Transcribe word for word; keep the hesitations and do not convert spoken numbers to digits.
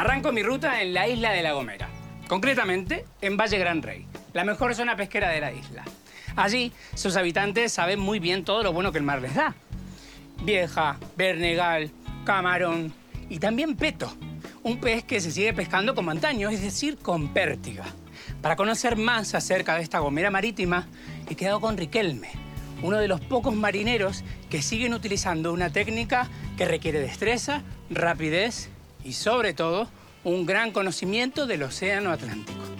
Arranco mi ruta en la isla de La Gomera, concretamente en Valle Gran Rey, la mejor zona pesquera de la isla. Allí, sus habitantes saben muy bien todo lo bueno que el mar les da. Vieja, bernegal, camarón y también peto, un pez que se sigue pescando como antaño, es decir, con pértiga. Para conocer más acerca de esta gomera marítima, he quedado con Riquelme, uno de los pocos marineros que siguen utilizando una técnica que requiere destreza, rapidez y, sobre todo, un gran conocimiento del océano Atlántico.